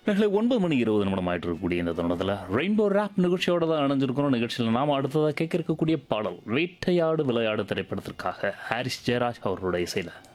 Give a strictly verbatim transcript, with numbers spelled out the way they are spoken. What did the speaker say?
நாளை ஒன்பது மணி இருபது நிமிடம் ஆயிட்டு இருக்கக்கூடிய இந்த தருணத்தில் ரெயின்போ ரேப் நிகழ்ச்சியோட தான் அணைஞ்சிருக்கிறோம். நிகழ்ச்சியில் நாம் அடுத்ததாக கேட்க இருக்கக்கூடிய பாடல் வேட்டையாடு விளையாடு திரைப்படத்திற்காக ஹாரிஸ் ஜெயராஜ் அவர்களுடைய இசையில்